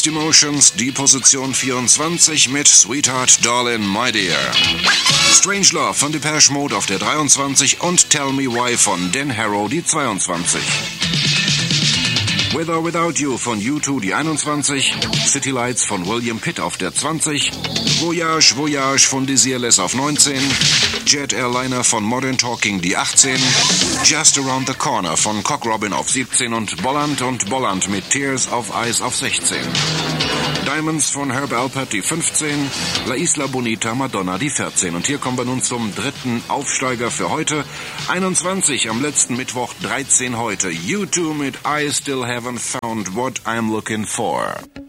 Mixed Emotions, die Position 24 mit Sweetheart Darling My Dear. Strangelove von Depeche Mode auf der 23 und Tell Me Why von Dan Harrow die 22. With or Without You von U2 die 21, City Lights von William Pitt auf der 20, Voyage Voyage von Desireless auf 19, Jet Airliner von Modern Talking die 18, Just Around the Corner von Cock Robin auf 17 und Bolland mit Tears of Ice auf 16. Diamonds von Herb Alpert die 15, La Isla Bonita Madonna die 14. Und hier kommen wir nun zum dritten Aufsteiger für heute. 21 am letzten Mittwoch, 13 heute. U2 mit I Still Haven't Found What I'm Looking For.